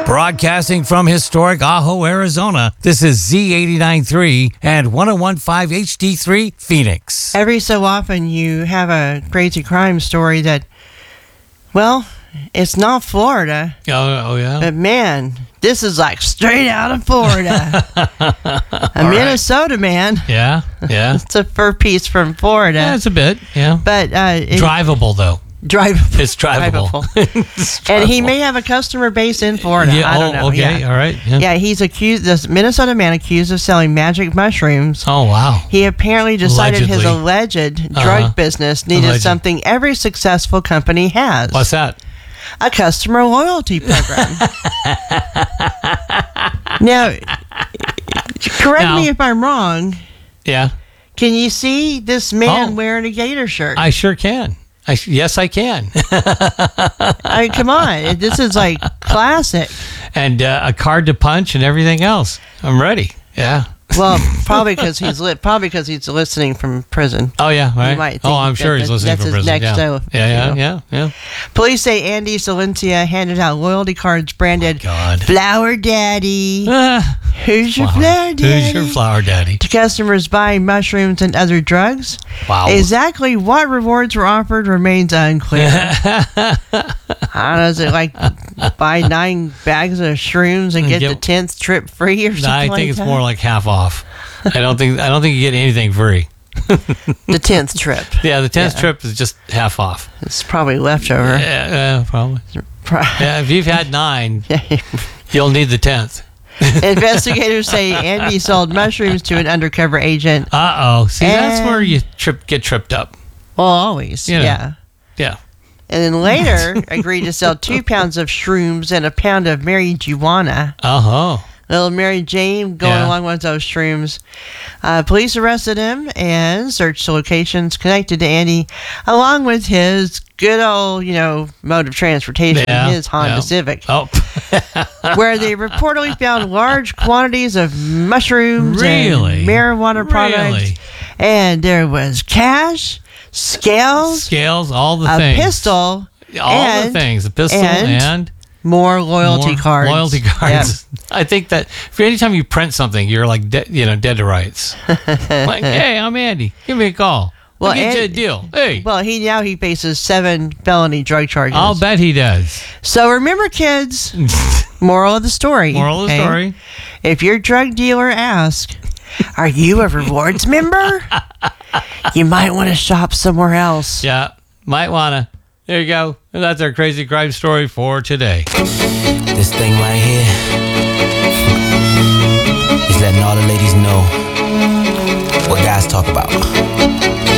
Broadcasting from historic Ajo, Arizona, this is Z89.3 and 101.5 HD3 Phoenix. Every so often you have a crazy crime story that, well, it's not Florida. Oh yeah? But man, this is like straight out of Florida. A Minnesota man. Yeah. It's a fur piece from Florida. Yeah, it's a bit, yeah. But drivable, though. Drivable. It's drivable. It's drivable. And he may have a customer base in Florida. Yeah, I don't know. Okay, all right. Yeah, he's accused, this Minnesota man accused of selling magic mushrooms. Oh, wow. He apparently decided his Allegedly. alleged drug business needed something every successful company has. What's that? A customer loyalty program. Now, correct me if I'm wrong. Yeah. Can you see this man wearing a gator shirt? I sure can. Yes, I can. I mean, come on. This is like classic. And a card to punch and everything else. I'm ready. Yeah. Well, probably because he's listening from prison. Oh yeah, right. You might think I'm sure he's listening from prison. Next Yeah. Police say Andy Silencia handed out loyalty cards branded "Flower Daddy." Who's your flower daddy? Who's your flower daddy? To customers buying mushrooms and other drugs. Wow. Exactly what rewards were offered remains unclear. I don't know. Is it like buy 9 bags of shrooms and get the 10th trip free or something? I think it's more like half off. I don't think you get anything free. The 10th trip. Yeah, the 10th trip is just half off. It's probably leftover. Yeah, probably. Yeah, if you've had 9, you'll need the 10th. Investigators say Andy sold mushrooms to an undercover agent. See, that's where you get tripped up. Well, always. Yeah. Yeah. And then later agreed to sell 2 pounds of shrooms and a pound of marijuana. Little Mary Jane going along with those shrooms. Police arrested him and searched locations connected to Andy, along with his good old, mode of transportation, his Honda Civic. Where they reportedly found large quantities of mushrooms and marijuana products. And there was cash, scales, all the things. A pistol. The things. A pistol and more loyalty cards. Loyalty cards. Yep. I think that for any time you print something, you're like, dead to rights. Like, hey, I'm Andy. Give me a call. Well, I'll get you a deal. Hey. Well, he faces 7 felony drug charges. I'll bet he does. So remember, kids, moral of the story. Moral of the story. If your drug dealer asks, are you a rewards member? You might want to shop somewhere else. Yeah, might want to. There you go. That's our crazy crime story for today. This thing right here